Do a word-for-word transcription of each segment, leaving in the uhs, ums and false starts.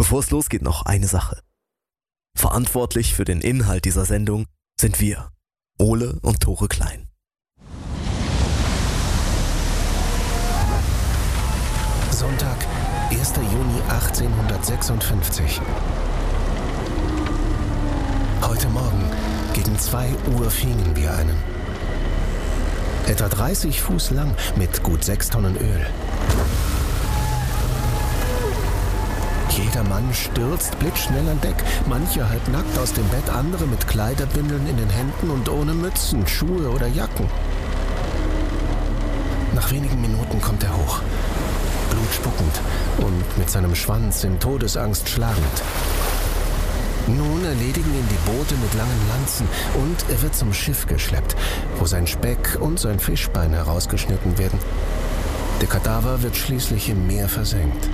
Bevor es losgeht, noch eine Sache. Verantwortlich für den Inhalt dieser Sendung sind wir, Ole und Tore Klein. Sonntag, erster Juni achtzehnhundertsechsundfünfzig. Heute Morgen gegen zwei Uhr fingen wir einen. Etwa dreißig Fuß lang mit gut sechs Tonnen Öl. Jeder Mann stürzt blitzschnell an Deck, manche halb nackt aus dem Bett, andere mit Kleiderbündeln in den Händen und ohne Mützen, Schuhe oder Jacken. Nach wenigen Minuten kommt er hoch, blutspuckend und mit seinem Schwanz in Todesangst schlagend. Nun erledigen ihn die Boote mit langen Lanzen und er wird zum Schiff geschleppt, wo sein Speck und sein Fischbein herausgeschnitten werden. Der Kadaver wird schließlich im Meer versenkt.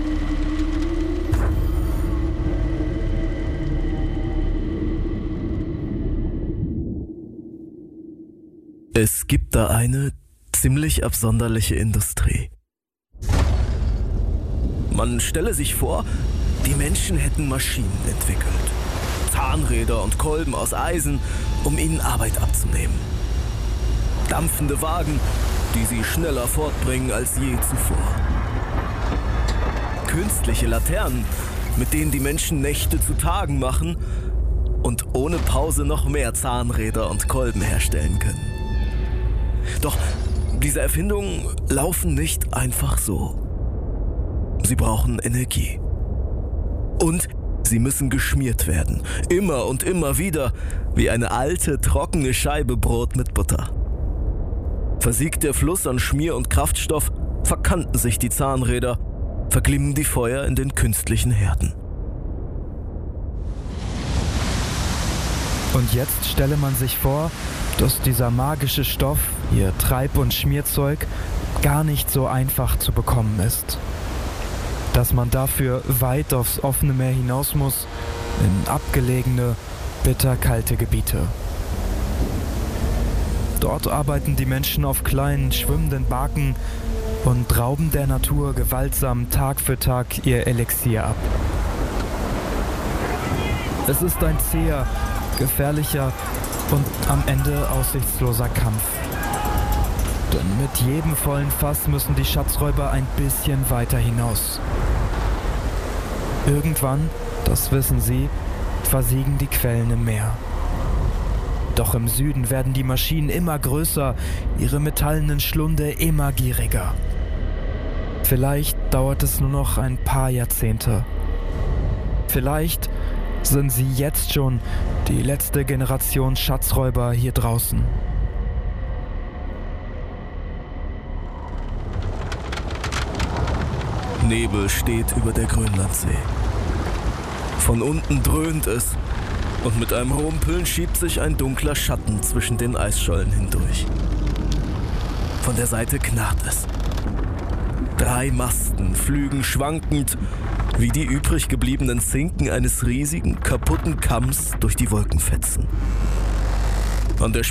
Es gibt da eine ziemlich absonderliche Industrie. Man stelle sich vor, die Menschen hätten Maschinen entwickelt. Zahnräder und Kolben aus Eisen, um ihnen Arbeit abzunehmen. Dampfende Wagen, die sie schneller fortbringen als je zuvor. Künstliche Laternen, mit denen die Menschen Nächte zu Tagen machen und ohne Pause noch mehr Zahnräder und Kolben herstellen können. Doch diese Erfindungen laufen nicht einfach so. Sie brauchen Energie. Und sie müssen geschmiert werden. Immer und immer wieder, wie eine alte, trockene Scheibe Brot mit Butter. Versiegt der Fluss an Schmier- und Kraftstoff, verkanten sich die Zahnräder, verglimmen die Feuer in den künstlichen Herden. Und jetzt stelle man sich vor, dass dieser magische Stoff, ihr Treib- und Schmierzeug, gar nicht so einfach zu bekommen ist. Dass man dafür weit aufs offene Meer hinaus muss, in abgelegene, bitterkalte Gebiete. Dort arbeiten die Menschen auf kleinen, schwimmenden Barken und rauben der Natur gewaltsam Tag für Tag ihr Elixier ab. Es ist ein zäher, gefährlicher und am Ende aussichtsloser Kampf. Denn mit jedem vollen Fass müssen die Schatzräuber ein bisschen weiter hinaus. Irgendwann, das wissen sie, versiegen die Quellen im Meer. Doch im Süden werden die Maschinen immer größer, ihre metallenen Schlunde immer gieriger. Vielleicht dauert es nur noch ein paar Jahrzehnte. Vielleicht sind sie jetzt schon die letzte Generation Schatzräuber hier draußen. Nebel steht über der Grönlandsee. Von unten dröhnt es und mit einem Rumpeln schiebt sich ein dunkler Schatten zwischen den Eisschollen hindurch. Von der Seite knarrt es. Drei Masten flügen schwankend wie die übrig gebliebenen Zinken eines riesigen, kaputten Kamms durch die Wolken fetzen. An der